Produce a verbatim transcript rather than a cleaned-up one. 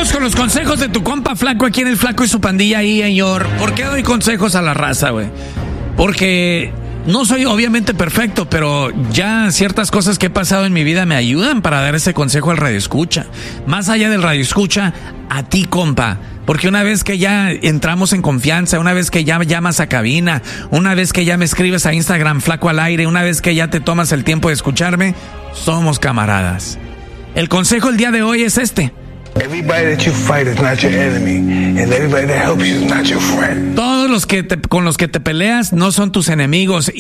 Vamos con los consejos de tu compa Flaco aquí en el Flaco y su pandilla ahí, señor. ¿Por qué doy consejos a la raza, güey? Porque no soy obviamente perfecto, pero ya ciertas cosas que he pasado en mi vida me ayudan para dar ese consejo al radioescucha. Más allá del radioescucha, a ti, compa. Porque una vez que ya entramos en confianza, una vez que ya llamas a cabina, una vez que ya me escribes a Instagram Flaco al aire, una vez que ya te tomas el tiempo de escucharme, somos camaradas. El consejo el día de hoy es este. Everybody that you fight is not your enemy, and everybody that helps you is not your friend. Todos los que te, con los que te peleas no son tus enemigos.